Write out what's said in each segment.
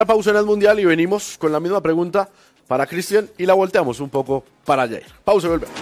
Pausa en el Mundial y venimos con la misma pregunta para Cristian y la volteamos un poco para Jair. Pausa y volvemos.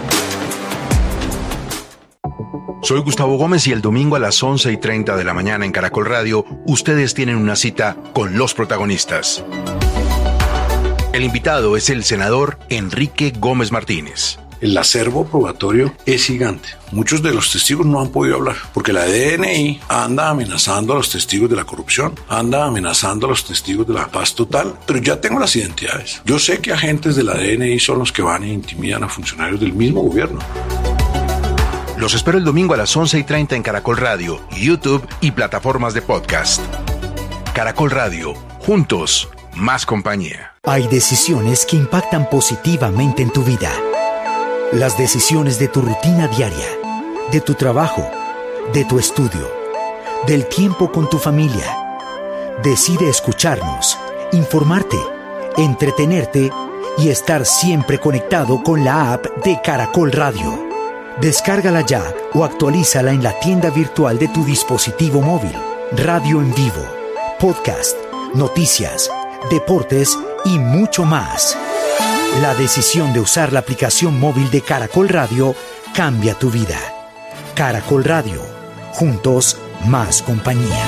Soy Gustavo Gómez y el domingo a las 11:30 de la mañana en Caracol Radio, ustedes tienen una cita con los protagonistas. El invitado es el senador Enrique Gómez Martínez. El acervo probatorio es gigante. Muchos de los testigos no han podido hablar porque la DNI anda amenazando a los testigos de la corrupción, anda amenazando a los testigos de la paz total, pero ya tengo las identidades. Yo sé que agentes de la DNI son los que van e intimidan a funcionarios del mismo gobierno. Los espero el domingo a las 11:30 en Caracol Radio, YouTube y plataformas de podcast. Caracol Radio, juntos, más compañía. Hay decisiones que impactan positivamente en tu vida. Las decisiones de tu rutina diaria, de tu trabajo, de tu estudio, del tiempo con tu familia. Decide escucharnos, informarte, entretenerte y estar siempre conectado con la app de Caracol Radio. Descárgala ya o actualízala en la tienda virtual de tu dispositivo móvil. Radio en vivo, podcast, noticias, deportes y mucho más. La decisión de usar la aplicación móvil de Caracol Radio cambia tu vida. Caracol Radio. Juntos, más compañía.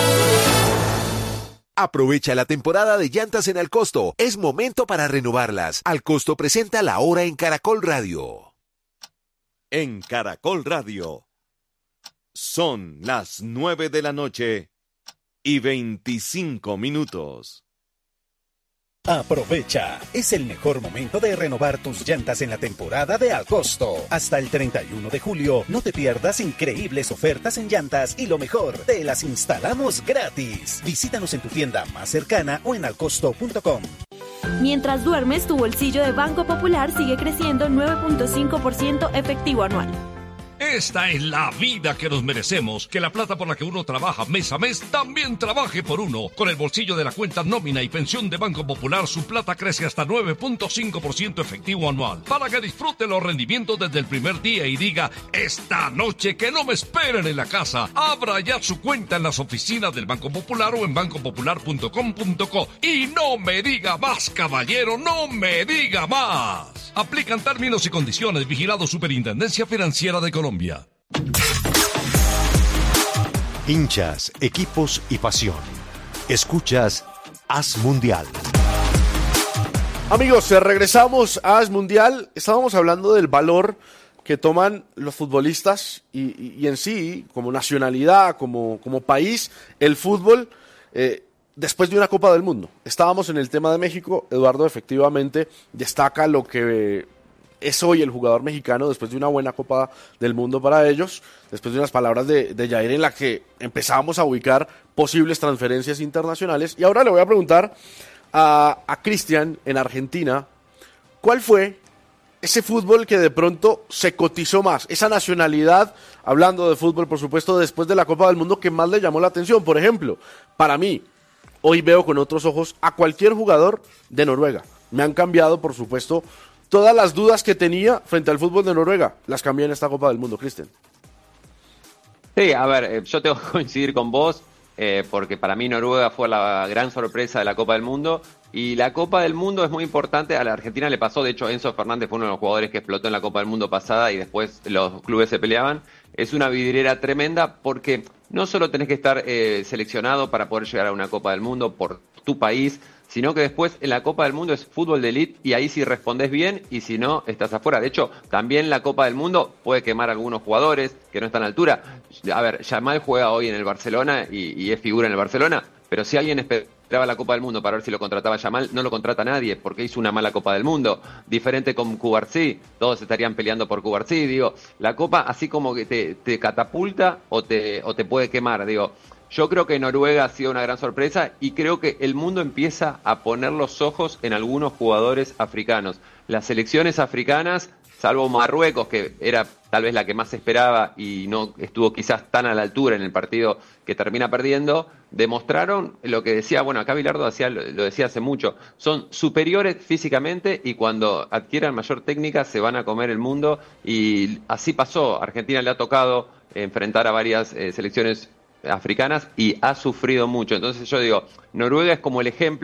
Aprovecha la temporada de llantas en Alcosto. Es momento para renovarlas. Alcosto presenta La Hora en Caracol Radio. En Caracol Radio. Son las 9 de la noche y 25 minutos. Aprovecha, es el mejor momento de renovar tus llantas en la temporada de Alcosto. Hasta el 31 de julio, no te pierdas increíbles ofertas en llantas y lo mejor, te las instalamos gratis. Visítanos en tu tienda más cercana o en alcosto.com. Mientras duermes, tu bolsillo de Banco Popular sigue creciendo 9.5% efectivo anual. Esta es la vida que nos merecemos. Que la plata por la que uno trabaja mes a mes también trabaje por uno. Con el bolsillo de la cuenta nómina y pensión de Banco Popular, su plata crece hasta 9.5% efectivo anual. Para que disfrute los rendimientos desde el primer día y diga, esta noche que no me esperen en la casa. Abra ya su cuenta en las oficinas del Banco Popular o en bancopopular.com.co. Y no me diga más, caballero, no me diga más. Aplican términos y condiciones. Vigilado Superintendencia Financiera de Colombia. Hinchas, equipos y pasión. Escuchas Haz Mundial. Amigos, regresamos a Haz Mundial. Estábamos hablando del valor que toman los futbolistas y en sí, como nacionalidad, como país, el fútbol, después de una Copa del Mundo. Estábamos en el tema de México. Eduardo efectivamente destaca lo que es hoy el jugador mexicano después de una buena Copa del Mundo para ellos, después de unas palabras de Jair en la que empezábamos a ubicar posibles transferencias internacionales. Y ahora le voy a preguntar a Cristian en Argentina, ¿cuál fue ese fútbol que de pronto se cotizó más? Esa nacionalidad, hablando de fútbol por supuesto, después de la Copa del Mundo, que más le llamó la atención. Por ejemplo, para mí, hoy veo con otros ojos a cualquier jugador de Noruega. Me han cambiado, por supuesto, todas las dudas que tenía frente al fútbol de Noruega, las cambié en esta Copa del Mundo, Cristian. Sí, a ver, yo tengo que coincidir con vos, porque para mí Noruega fue la gran sorpresa de la Copa del Mundo, y la Copa del Mundo es muy importante. A la Argentina le pasó, de hecho Enzo Fernández fue uno de los jugadores que explotó en la Copa del Mundo pasada y después los clubes se peleaban. Es una vidriera tremenda porque no solo tenés que estar seleccionado para poder llegar a una Copa del Mundo por tu país, sino que después en la Copa del Mundo es fútbol de elite y ahí sí respondés bien y si no, estás afuera. De hecho, también la Copa del Mundo puede quemar a algunos jugadores que no están a altura. A ver, Yamal juega hoy en el Barcelona y es figura en el Barcelona, pero si alguien esperaba la Copa del Mundo para ver si lo contrataba Yamal, no lo contrata nadie porque hizo una mala Copa del Mundo. Diferente con Cubarsí, todos estarían peleando por Cubarsí. Digo, la Copa así como que te catapulta o te puede quemar, digo. Yo creo que Noruega ha sido una gran sorpresa y creo que el mundo empieza a poner los ojos en algunos jugadores africanos. Las selecciones africanas, salvo Marruecos, que era tal vez la que más esperaba y no estuvo quizás tan a la altura en el partido que termina perdiendo, demostraron lo que decía, bueno, acá Bilardo lo decía hace mucho, son superiores físicamente y cuando adquieran mayor técnica se van a comer el mundo y así pasó. Argentina le ha tocado enfrentar a varias selecciones africanas y ha sufrido mucho. Entonces yo digo, Noruega es como el ejemplo